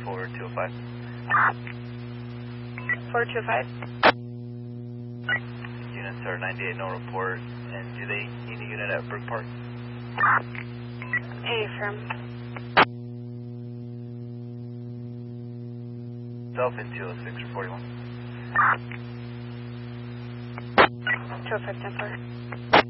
4205. 4205. Units are 98, no report. And do they need a unit at Brook Park? Affirm. Self in 206 or 41. 205 10-4.